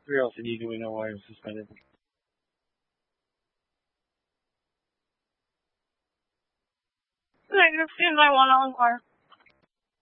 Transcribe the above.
Curiosity, do we know why it was suspended? Negative, and I want to inquire.